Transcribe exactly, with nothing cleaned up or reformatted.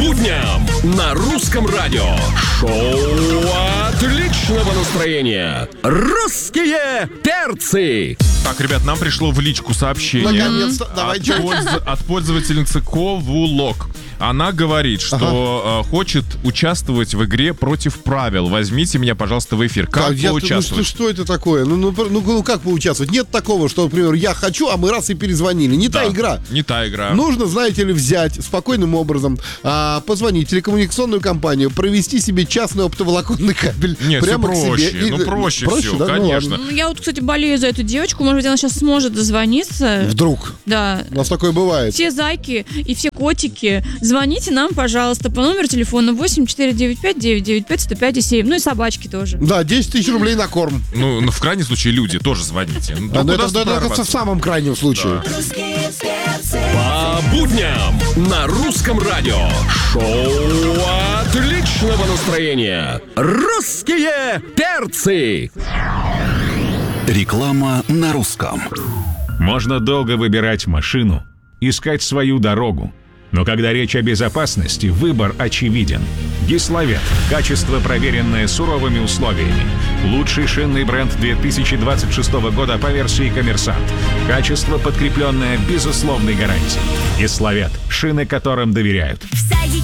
будням на русском радио. Шоу отличного настроения. Русские перцы. Так, ребят, нам пришло в личку сообщение. Наконец-то, давай, от, чё? польз- от пользовательницы Ковулок. Она говорит, что э, хочет участвовать в игре против правил. Возьмите меня, пожалуйста, в эфир. Как А я- поучаствовать? Ну, что, что это такое? Ну, ну, ну, ну, как поучаствовать? Нет такого, что, например, я хочу, а мы раз и перезвонили. Не Да, та игра. Не та игра. Нужно, знаете ли, взять спокойным образом, а, позвонить в телекоммуникационную компанию, провести себе частный оптоволоконный кабель. Нет, прямо все к проще. себе. И- Ну, проще, все, да? Ну, конечно. ладно. Ну, я вот, кстати, болею за эту девочку. Может быть, она сейчас сможет дозвониться. Вдруг. Да. У нас такое бывает. Все зайки и все котики, звоните нам, пожалуйста, по номеру телефона восемь четыре девять пять девять девять пять сто пять семь. Ну и собачки тоже. Да, десять тысяч рублей на корм. Ну, ну, в крайнем случае, люди, тоже звоните. Ну, А, ну, куда это, это, это прорваться? в самом крайнем случае. По будням на русском радио. Шоу отличного настроения. Русские перцы. Реклама на русском. Можно долго выбирать машину, искать свою дорогу. Но когда речь о безопасности, выбор очевиден. Гисловет. Качество, проверенное суровыми условиями. Лучший шинный бренд две тысячи двадцать шестого года по версии «Коммерсант». Качество, подкрепленное безусловной гарантией. Гисловет. Шины, которым доверяют.